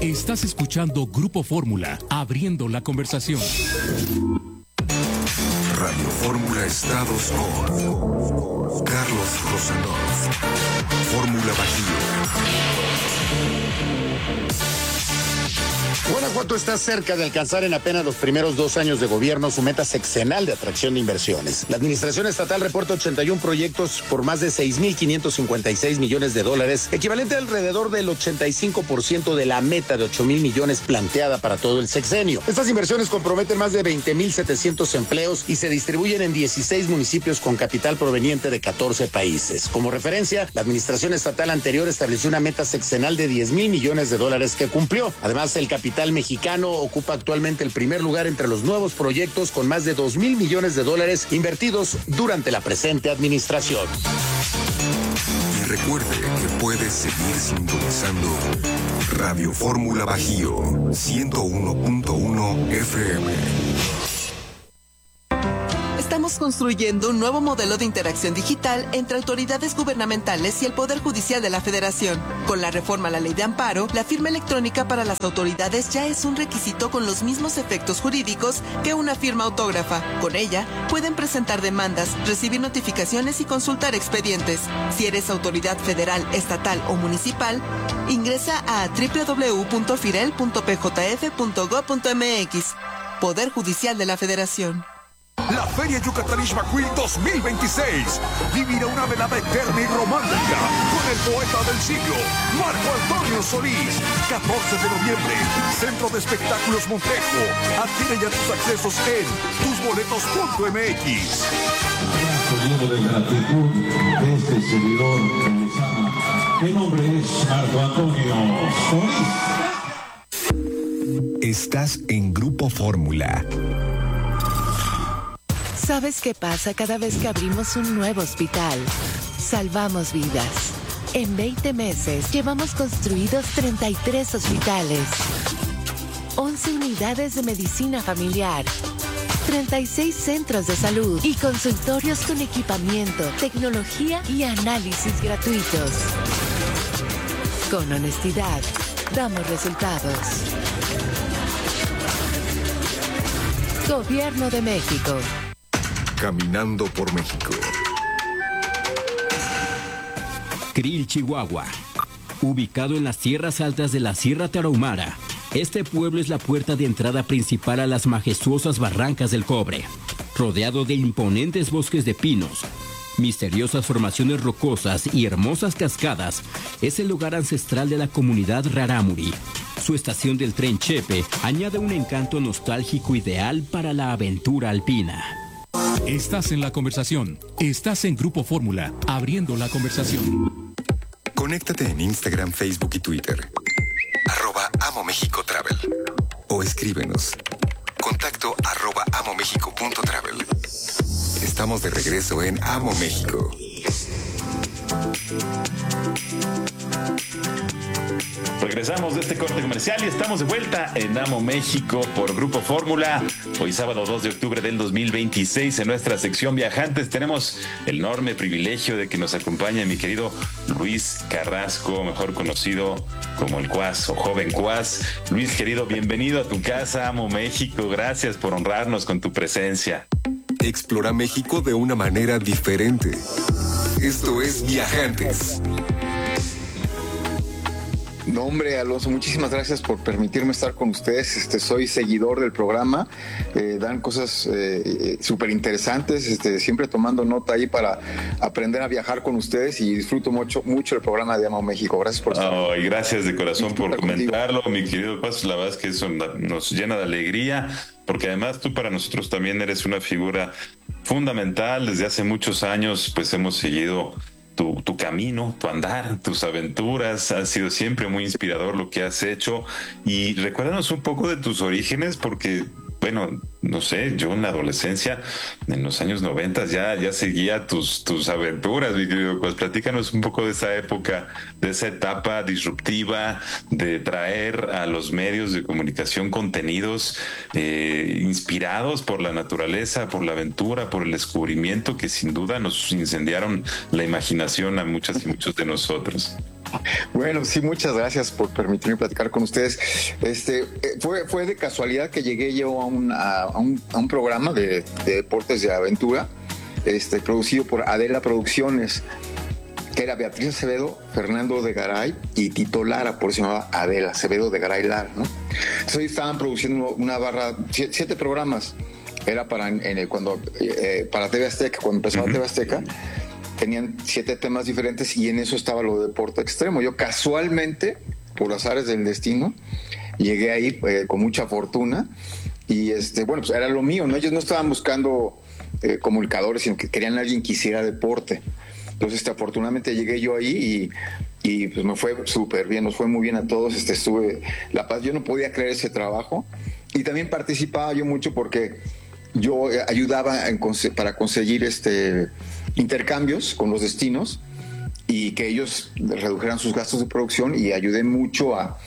Estás escuchando Grupo Fórmula, abriendo la conversación. Radio Fórmula Estados con Carlos Rosanov. Fórmula Bajío. Guanajuato está cerca de alcanzar en apenas los primeros 2 años de gobierno su meta sexenal de atracción de inversiones. La administración estatal reporta 81 proyectos por más de 6,556 millones de dólares, equivalente a alrededor del 85% de la meta de 8,000 millones planteada para todo el sexenio. Estas inversiones comprometen más de 20,700 empleos y se distribuyen en 16 municipios con capital proveniente de 14 países. Como referencia, la administración estatal anterior estableció una meta sexenal de 10,000 millones de dólares que cumplió. Además, el capital mexicano ocupa actualmente el primer lugar entre los nuevos proyectos con más de 2,000 millones de dólares invertidos durante la presente administración. Y recuerde que puede seguir sintonizando Radio Fórmula Bajío 101.1 FM. Estamos construyendo un nuevo modelo de interacción digital entre autoridades gubernamentales y el Poder Judicial de la Federación. Con la reforma a la Ley de Amparo, la firma electrónica para las autoridades ya es un requisito con los mismos efectos jurídicos que una firma autógrafa. Con ella, pueden presentar demandas, recibir notificaciones y consultar expedientes. Si eres autoridad federal, estatal o municipal, ingresa a www.firel.pjf.gov.mx. Poder Judicial de la Federación. La Feria Yucatán Ixmaquil 2026 vivirá una velada eterna y romántica con el poeta del siglo, Marco Antonio Solís. 14 de noviembre, Centro de Espectáculos Montejo. Adquiere ya tus accesos en tusboletos.mx. Lleno de gratitud de este servidor que les ama. Mi nombre es Marco Antonio Solís. Estás en Grupo Fórmula. ¿Sabes qué pasa cada vez que abrimos un nuevo hospital? Salvamos vidas. En 20 meses llevamos construidos 33 hospitales, 11 unidades de medicina familiar, 36 centros de salud y consultorios con equipamiento, tecnología y análisis gratuitos. Con honestidad, damos resultados. Gobierno de México. Caminando por México. Krill, Chihuahua. Ubicado en las tierras altas de la Sierra Tarahumara, este pueblo es la puerta de entrada principal a las majestuosas barrancas del Cobre. Rodeado de imponentes bosques de pinos, misteriosas formaciones rocosas y hermosas cascadas, es el lugar ancestral de la comunidad Rarámuri. Su estación del tren Chepe añade un encanto nostálgico ideal para la aventura alpina. Estás en la conversación. Estás en Grupo Fórmula, abriendo la conversación. Conéctate en Instagram, Facebook y Twitter. @AmoMéxicoTravel. O escríbenos. Contacto @amomexico.travel. Estamos de regreso en Amo México. Regresamos de este corte comercial y estamos de vuelta en Amo México por Grupo Fórmula. Hoy sábado 2 de octubre del 2026 en nuestra sección Viajantes tenemos el enorme privilegio de que nos acompañe mi querido Luis Carrasco, mejor conocido como el Cuas o Joven Cuas. Luis, querido, bienvenido a tu casa, Amo México. Gracias por honrarnos con tu presencia. Explora México de una manera diferente. Esto es Viajantes. No, hombre, Alonso, muchísimas gracias por permitirme estar con ustedes. Soy seguidor del programa, dan cosas súper interesantes, siempre tomando nota ahí para aprender a viajar con ustedes y disfruto mucho el programa de Amo México. Gracias por estar. Y gracias de corazón por comentarlo, mi querido Paz. La verdad es que eso nos llena de alegría, porque además tú para nosotros también eres una figura fundamental. Desde hace muchos años pues hemos seguido tu camino, tu andar, tus aventuras. Ha sido siempre muy inspirador lo que has hecho. Y recuérdanos un poco de tus orígenes, porque, bueno, no sé, yo en la adolescencia, en los años 90, ya seguía tus aventuras, mi querido. Pues platícanos un poco de esa época, de esa etapa disruptiva, de traer a los medios de comunicación contenidos inspirados por la naturaleza, por la aventura, por el descubrimiento, que sin duda nos incendiaron la imaginación a muchas y muchos de nosotros. Bueno, sí, muchas gracias por permitirme platicar con ustedes. Fue de casualidad que llegué yo a un programa de deportes de aventura, producido por Adela Producciones, que era Beatriz Acevedo, Fernando de Garay y Tito Lara, por eso se llamaba Adela Acevedo de Garay Lara, ¿no? Entonces ahí estaban produciendo una barra, 7 programas. Era para TV Azteca, cuando empezaba TV Azteca, tenían 7 temas diferentes y en eso estaba lo de deporte extremo. Yo casualmente, por azares del destino, llegué ahí con mucha fortuna y bueno, pues era lo mío, ¿no? Ellos no estaban buscando comunicadores, sino que querían a alguien que hiciera deporte. Entonces, afortunadamente llegué yo ahí y pues me fue súper bien, nos fue muy bien a todos. Estuve La Paz, yo no podía creer ese trabajo y también participaba yo mucho porque yo ayudaba para conseguir intercambios con los destinos y que ellos redujeran sus gastos de producción, y ayudé mucho a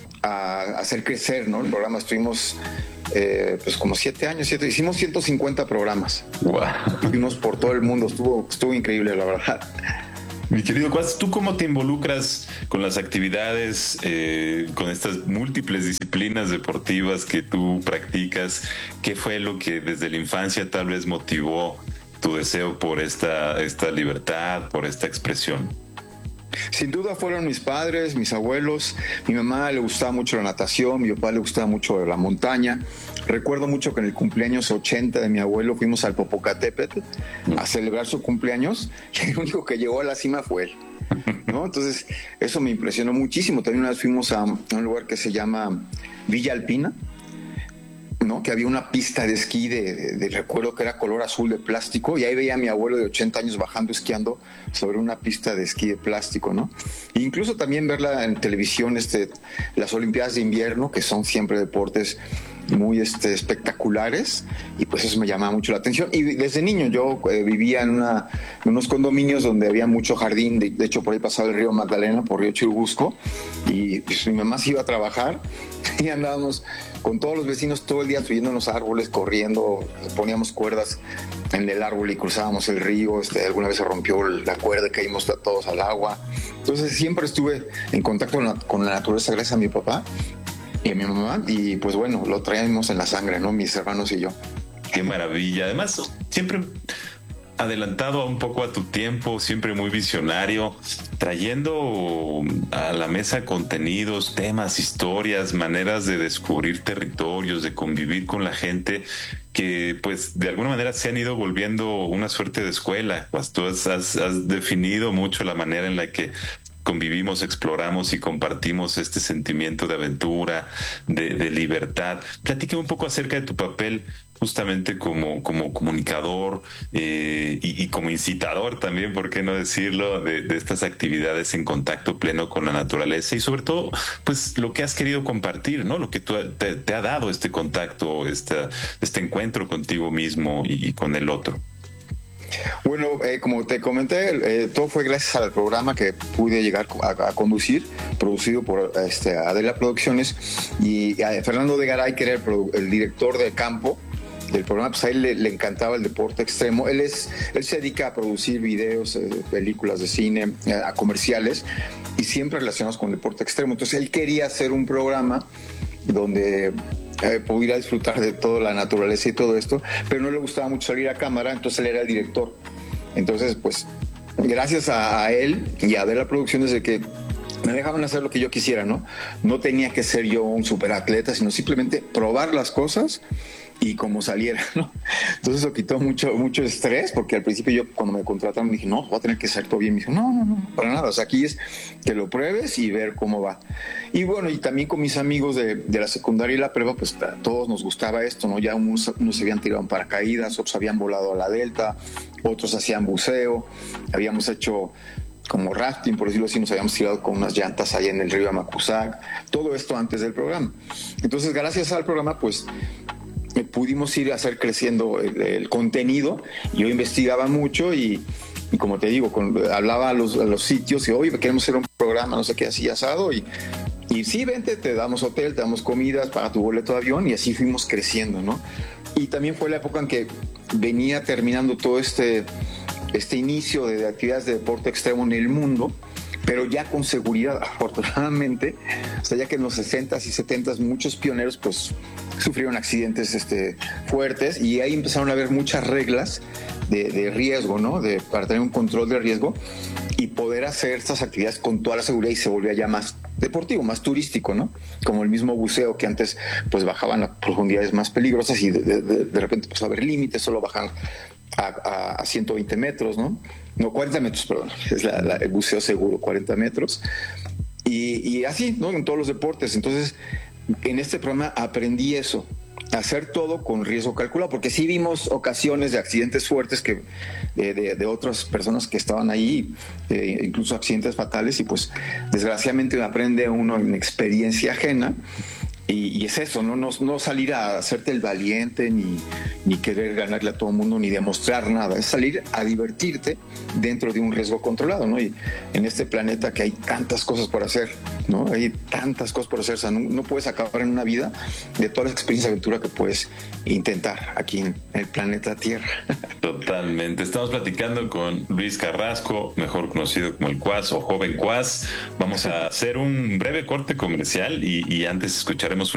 hacer crecer, ¿no? El programa estuvimos pues como 7 años, hicimos 150 programas. Wow. Fuimos por todo el mundo, estuvo increíble, la verdad. Mi querido Cuas, ¿tú cómo te involucras con las actividades, con estas múltiples disciplinas deportivas que tú practicas? ¿Qué fue lo que desde la infancia tal vez motivó tu deseo por esta libertad, por esta expresión? Sin duda fueron mis padres, mis abuelos. Mi mamá le gustaba mucho la natación, mi papá le gustaba mucho la montaña. Recuerdo mucho que en el cumpleaños 80 de mi abuelo fuimos al Popocatépetl a celebrar su cumpleaños y el único que llegó a la cima fue él, ¿no? Entonces eso me impresionó muchísimo. También una vez fuimos a un lugar que se llama Villa Alpina, ¿no? Que había una pista de esquí recuerdo que era color azul de plástico, y ahí veía a mi abuelo de 80 años bajando, esquiando sobre una pista de esquí de plástico, ¿no? E incluso también verla en televisión, las Olimpiadas de invierno, que son siempre deportes muy espectaculares, y pues eso me llamaba mucho la atención. Y desde niño yo vivía en unos condominios donde había mucho jardín, de hecho por ahí pasaba el río Magdalena, por Río Churubusco, y pues mi mamá se iba a trabajar y andábamos con todos los vecinos todo el día subiendo los árboles, corriendo, poníamos cuerdas en el árbol y cruzábamos el río. Alguna vez se rompió la cuerda y caímos todos al agua. Entonces siempre estuve en contacto con la naturaleza gracias a mi papá y a mi mamá, y pues bueno, lo traíamos en la sangre, ¿no? Mis hermanos y yo. Qué maravilla. Además, siempre adelantado un poco a tu tiempo, siempre muy visionario, trayendo a la mesa contenidos, temas, historias, maneras de descubrir territorios, de convivir con la gente, que pues de alguna manera se han ido volviendo una suerte de escuela. Pues tú has definido mucho la manera en la que convivimos, exploramos y compartimos este sentimiento de aventura, de libertad. Platícame un poco acerca de tu papel justamente como comunicador y como incitador también, ¿por qué no decirlo?, de estas actividades en contacto pleno con la naturaleza, y sobre todo, pues lo que has querido compartir, ¿no? Lo que te ha dado este contacto, este encuentro contigo mismo y con el otro. Bueno, como te comenté, todo fue gracias al programa que pude llegar a conducir, producido por Adela Producciones, y a Fernando de Garay, que era el director de campo del programa. Pues a él le encantaba el deporte extremo. Él se dedica a producir videos, películas de cine, a comerciales, y siempre relacionados con el deporte extremo. Entonces él quería hacer un programa donde pudiera disfrutar de toda la naturaleza y todo esto, pero no le gustaba mucho salir a cámara, entonces él era el director. Entonces, pues, gracias a él y a Adela Producciones, de que me dejaban hacer lo que yo quisiera, ¿no? No tenía que ser yo un superatleta, sino simplemente probar las cosas y como saliera, ¿no? Entonces eso quitó mucho estrés, porque al principio yo, cuando me contrataron, dije, no, voy a tener que hacer todo bien. Me dijo, no, para nada. O sea, aquí es que lo pruebes y ver cómo va. Y bueno, y también con mis amigos de la secundaria y la prepa, pues a todos nos gustaba esto, ¿no? Ya unos se habían tirado en paracaídas, otros habían volado a la delta, otros hacían buceo, habíamos hecho como rafting, por decirlo así, nos habíamos tirado con unas llantas allá en el río Amacuzac, todo esto antes del programa. Entonces, gracias al programa, pues pudimos ir a hacer creciendo el contenido. Yo investigaba mucho y como te digo, hablaba a los sitios y, oye, queremos hacer un programa, no sé qué, así asado, y sí, vente, te damos hotel, te damos comidas, paga tu boleto de avión, y así fuimos creciendo, ¿no? Y también fue la época en que venía terminando todo este inicio de actividades de deporte extremo en el mundo, pero ya con seguridad, afortunadamente. O sea, ya que en los 60s y 70s muchos pioneros pues sufrieron accidentes fuertes, y ahí empezaron a haber muchas reglas de riesgo, ¿no? Para tener un control de riesgo y poder hacer estas actividades con toda la seguridad, y se volvía ya más deportivo, más turístico, ¿no? Como el mismo buceo, que antes pues bajaban a profundidades más peligrosas y de repente pues a haber límites, solo bajan a 120 metros, ¿no? No, 40 metros, perdón, es el buceo seguro, 40 metros. Y así, ¿no? En todos los deportes. Entonces, en este programa aprendí eso, hacer todo con riesgo calculado, porque sí vimos ocasiones de accidentes fuertes que de otras personas que estaban ahí, incluso accidentes fatales, y pues desgraciadamente aprende uno en experiencia ajena. Y es eso, no salir a hacerte el valiente, ni querer ganarle a todo el mundo, ni demostrar nada. Es salir a divertirte dentro de un riesgo controlado, ¿no? Y en este planeta que hay tantas cosas por hacer, ¿no? Hay tantas cosas por hacer. O sea, no puedes acabar en una vida de todas las experiencias de aventura que puedes intentar aquí en el planeta Tierra. Totalmente. Estamos platicando con Luis Carrasco, mejor conocido como el Cuas o Joven Cuas. Vamos a hacer un breve corte comercial y antes escucharemos